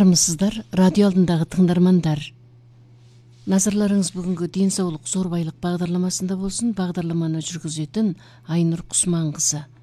армысыздар, радио алдындағы тыңдармандар. Назарларыңыз бүгінгі денсаулық зор байлық бағдарламасында болсын. Бағдарламаны жүргізетін Айнұр Құсман қызы.